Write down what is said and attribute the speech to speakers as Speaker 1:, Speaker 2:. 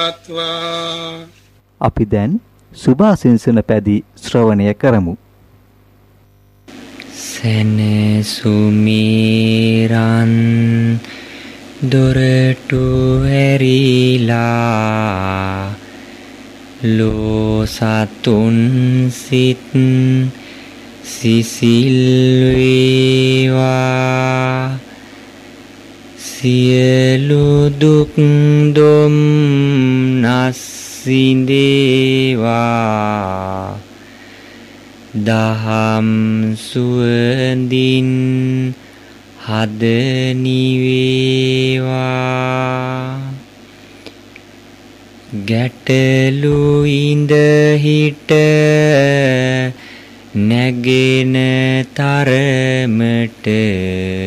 Speaker 1: අපි දැන් සුභාසිංසන පැදි ශ්‍රවණය කරමු.
Speaker 2: සෙනසුමිරන් දොරටු ඇරිලා ලෝ සතුන් සිත් සිසිල් වේවා සියලු දුක් දුම්නස් සිඳේවා දහම් සුවඳින් හද නිවේවා ගැටලු ඉඳ හිට නැගෙන තරමට